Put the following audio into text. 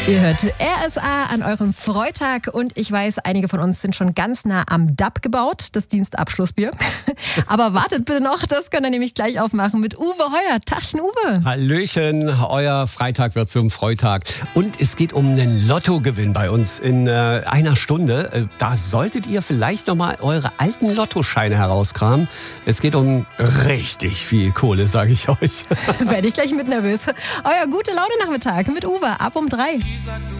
Ihr hört RSA an eurem Freitag und ich weiß, einige von uns sind schon ganz nah am DAB gebaut, das Dienstabschlussbier. Aber wartet bitte noch, das könnt ihr nämlich gleich aufmachen mit Uwe Heuer. Tachchen, Uwe. Hallöchen, euer Freitag wird zum Freitag. Und es geht um einen Lottogewinn bei uns in einer Stunde. Da solltet ihr vielleicht nochmal eure alten Lottoscheine herauskramen. Es geht um richtig viel Kohle, sage ich euch. Werde ich gleich mit nervös. Euer gute Laune Nachmittag mit Uwe ab um 3.